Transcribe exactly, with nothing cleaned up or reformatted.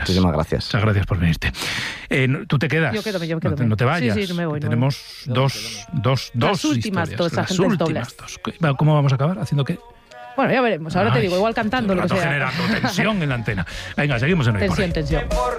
Muchísimas gracias. Muchas gracias por venirte. Eh, ¿Tú te quedas? Yo quedo, yo quedo. No te, no te vayas. Sí, sí, no me voy. Tenemos no dos, dos, dos Las últimas historias. dos, Las agentes últimas dobles. dos. ¿Cómo vamos a acabar? ¿Haciendo qué? Bueno, ya veremos. Ahora Ay, te digo, igual cantando, lo que sea. generando tensión en la antena. Venga, seguimos en Hoy por Tensión, Hoy. tensión.